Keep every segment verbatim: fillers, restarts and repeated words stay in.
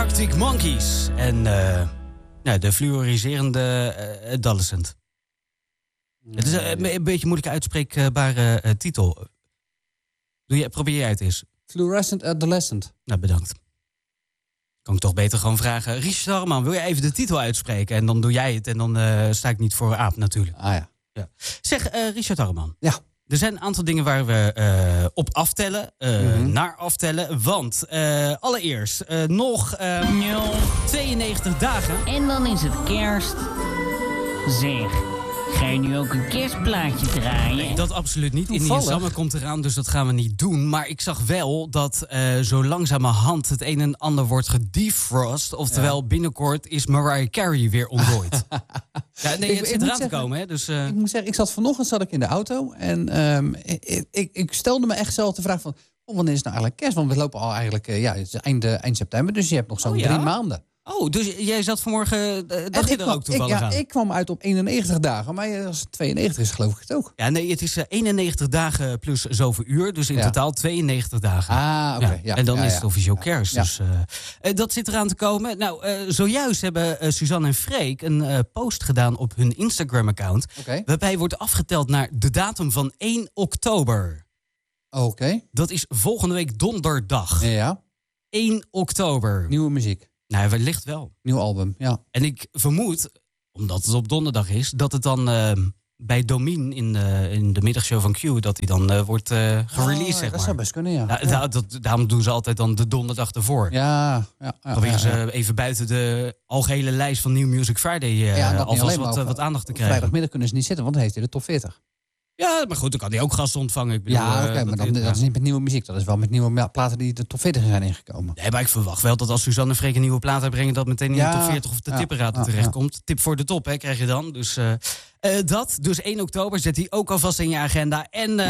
Arctic Monkeys en uh, nou, de fluoriserende uh, adolescent. Nee. Het is een, een beetje moeilijk uitspreekbare uh, titel. Doe je, probeer jij het eens. Fluorescent adolescent. Nou, bedankt. Kan ik toch beter gewoon vragen. Richard Harman, wil je even de titel uitspreken? En dan doe jij het en dan uh, sta ik niet voor aap natuurlijk. Ah ja. ja. Zeg, uh, Richard Harman. Ja. Er zijn een aantal dingen waar we uh, op aftellen, uh, mm-hmm. naar aftellen. Want uh, allereerst uh, nog uh, tweeënnegentig dagen. En dan is het kerst. Zeg, ga je nu ook een kerstplaatje draaien? Nee, dat absoluut niet. Toevallig. Indian Summer komt eraan, dus dat gaan we niet doen. Maar ik zag wel dat uh, zo langzamerhand het een en ander wordt gedefrost. Oftewel, ja. binnenkort is Mariah Carey weer ontdooid. ja, nee, ik, het ik zit eraan zeggen, te komen. Hè, dus, uh... Ik moet zeggen, ik zat vanochtend zat ik in de auto. En um, ik, ik, ik stelde me echt zelf de vraag van... Oh, wanneer is nou eigenlijk kerst? Want we lopen al eigenlijk uh, ja, het is eind, eind september. Dus je hebt nog zo'n oh, ja? drie maanden. Oh, dus jij zat vanmorgen, dacht je er kwam, ook toevallig ik, ja, aan? Ik kwam uit op eenennegentig dagen, maar als het tweeënnegentig is, geloof ik het ook. Ja, nee, het is uh, eenennegentig dagen plus zoveel uur, dus in ja. totaal tweeënnegentig dagen. Ah, oké. Okay, ja. ja. En dan ja, is ja. het officieel kerst, ja. dus uh, uh, dat zit eraan te komen. Nou, uh, zojuist hebben uh, Suzanne en Freek een uh, post gedaan op hun Instagram-account, okay. waarbij wordt afgeteld naar de datum van één oktober. Oké. Okay. Dat is volgende week donderdag. Ja. één oktober. Nieuwe muziek. Nou, wellicht wel. Nieuw album, ja. En ik vermoed, omdat het op donderdag is, dat het dan uh, bij Domien in, uh, in de middagshow van Q, dat die dan uh, wordt uh, gereleased, oh, zeg maar. Dat zou best kunnen, ja. ja, ja. Dat, daarom doen ze altijd dan de donderdag ervoor. Ja, ja. ja Proberen ze ja, ja. even buiten de algehele lijst van New Music Friday uh, ja, alvast wat, uh, wat aandacht te krijgen. Vrijdagmiddag kunnen ze niet zitten, want dan heeft hij de top veertig. Ja, maar goed, dan kan hij ook gasten ontvangen. Ik bedoel, ja, oké, okay, maar dan, dat is niet met nieuwe muziek. Dat is wel met nieuwe platen die de top veertig zijn ingekomen. Nee, maar ik verwacht wel dat als Suzanne en Freek een nieuwe plaat uitbrengen, dat meteen in ja, de top veertig of de ja, tipperaad ja, terechtkomt. Ja. Tip voor de top, hè, krijg je dan. Dus uh, uh, dat, dus één oktober, zet die ook alvast in je agenda. En uh,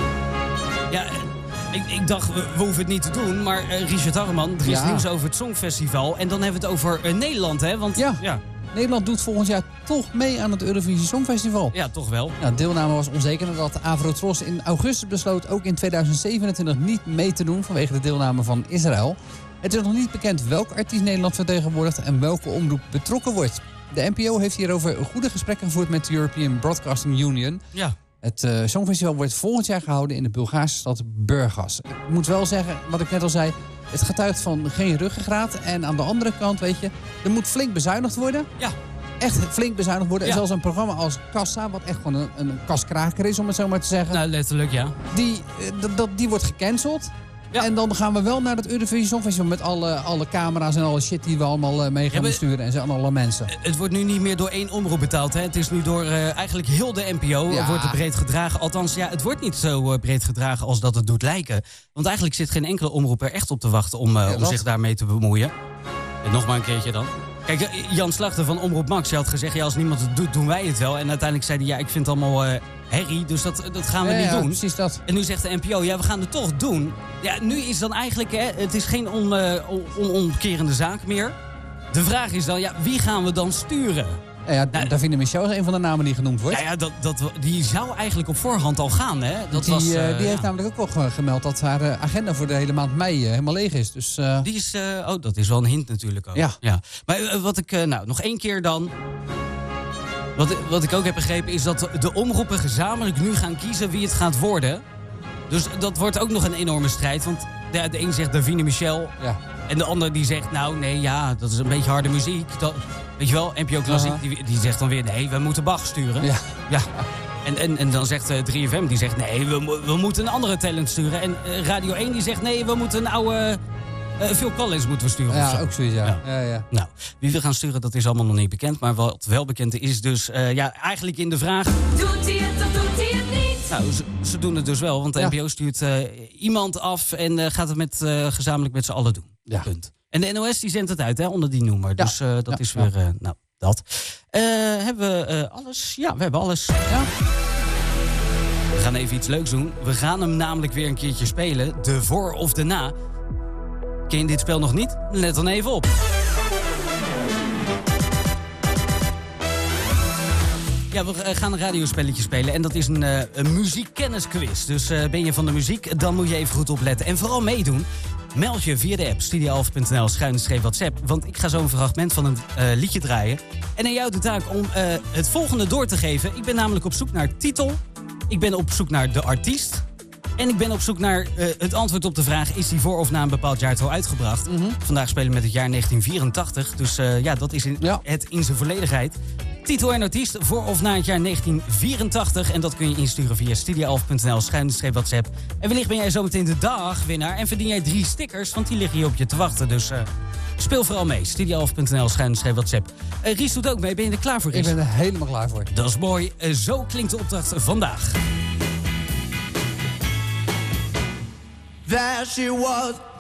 ja, ik, ik dacht, we, we hoeven het niet te doen, maar uh, Richard Harman, er is ja. nieuws over het Songfestival. En dan hebben we het over uh, Nederland, hè? Want ja. ja. Nederland doet volgend jaar toch mee aan het Eurovisie Songfestival. Ja, toch wel. Nou, deelname was onzeker nadat Avrotros in augustus besloot ook in tweeduizend zevenentwintig niet mee te doen vanwege de deelname van Israël. Het is nog niet bekend welk artiest Nederland vertegenwoordigt en welke omroep betrokken wordt. De N P O heeft hierover goede gesprekken gevoerd met de European Broadcasting Union. Ja. Het uh, Songfestival wordt volgend jaar gehouden in de Bulgaarse stad Burgas. Ik moet wel zeggen, wat ik net al zei, het getuigt van geen ruggengraat. En aan de andere kant, weet je, er moet flink bezuinigd worden. Ja. Echt flink bezuinigd worden. Ja. En zelfs een programma als Kassa, wat echt gewoon een, een kaskraker is, om het zo maar te zeggen. Nou, letterlijk, ja. Die, uh, dat, die wordt gecanceld. Ja. En dan gaan we wel naar het Eurovisie Songfestival met alle, alle camera's en alle shit die we allemaal uh, mee gaan ja, besturen. En zo aan alle mensen. Het wordt nu niet meer door één omroep betaald. Hè? Het is nu door uh, eigenlijk heel de N P O ja. wordt het breed gedragen. Althans, ja, het wordt niet zo uh, breed gedragen als dat het doet lijken. Want eigenlijk zit geen enkele omroep er echt op te wachten om, uh, ja, om zich daarmee te bemoeien. En nog maar een keertje dan. Kijk, Jan Slachter van Omroep Max had gezegd, ja, als niemand het doet, doen wij het wel. En uiteindelijk zei hij, ja, ik vind het allemaal uh, herrie, dus dat, dat gaan we ja, niet ja, doen. Precies dat. En nu zegt de N P O, ja, we gaan het toch doen. Ja, nu is dan eigenlijk, hè, het is geen on, uh, on, onomkerende zaak meer. De vraag is dan, ja, wie gaan we dan sturen? Ja, ja, nou, Davina Michel is een van de namen die genoemd wordt. Ja, ja dat, dat, die zou eigenlijk op voorhand al gaan, hè? Dat die was, uh, uh, die ja. heeft namelijk ook wel gemeld dat haar uh, agenda voor de hele maand mei uh, helemaal leeg is. Dus, uh... Die is, uh, oh, dat is wel een hint natuurlijk ook. Ja. ja. Maar uh, wat ik, uh, nou, nog één keer dan. Wat, wat ik ook heb begrepen is dat de omroepen gezamenlijk nu gaan kiezen wie het gaat worden. Dus dat wordt ook nog een enorme strijd. Want de, de een zegt Davina Michel. Ja. En de ander die zegt, nou nee, ja, dat is een beetje harde muziek. Dat, weet je wel, N P O Klassiek, uh-huh. die, die zegt dan weer, nee, we moeten Bach sturen. Ja. ja. En, en, en dan zegt uh, drie F M, die zegt, nee, we, we moeten een andere talent sturen. En uh, Radio één die zegt, nee, we moeten een oude uh, Phil Collins moeten we sturen. Ja, ook zoiets, ja. ja. Ja, ja. Nou, wie we gaan sturen, dat is allemaal nog niet bekend. Maar wat wel bekend is dus, uh, ja, eigenlijk in de vraag... Doet hij het of doet hij het niet? Nou, ze, ze doen het dus wel, want de ja. N P O stuurt uh, iemand af en uh, gaat het met, uh, gezamenlijk met z'n allen doen. Ja. Punt. En de N O S die zendt het uit, hè, onder die noemer. Ja. Dus uh, dat ja. is weer, uh, nou, dat. Uh, hebben we uh, alles? Ja, we hebben alles. Ja. We gaan even iets leuks doen. We gaan hem namelijk weer een keertje spelen. De voor of de na. Ken je dit spel nog niet? Let dan even op. Ja, we gaan een radiospelletje spelen en dat is een, uh, een muziekkennisquiz. Dus uh, ben je van de muziek, dan moet je even goed opletten. En vooral meedoen. Meld je via de app studioalf punt n l schuine streep WhatsApp. Want ik ga zo een fragment van een uh, liedje draaien. En aan jou de taak om uh, het volgende door te geven. Ik ben namelijk op zoek naar titel. Ik ben op zoek naar de artiest. En ik ben op zoek naar uh, het antwoord op de vraag... is die voor of na een bepaald jaartal uitgebracht? Mm-hmm. Vandaag spelen we met het jaar negentien vierentachtig. Dus uh, ja, dat is in, ja. het in zijn volledigheid. Titel en artiest voor of na het jaar negentien vierentachtig. En dat kun je insturen via studioalf punt n l schuine streep WhatsApp. En wellicht ben jij zometeen de dagwinnaar. En verdien jij drie stickers, want die liggen hier op je te wachten. Dus uh, speel vooral mee. studioalf punt n l schuine streep WhatsApp. Uh, Ries doet ook mee. Ben je er klaar voor, Ries? Ik ben er helemaal klaar voor. Dat is mooi. Uh, zo klinkt de opdracht vandaag. There she was,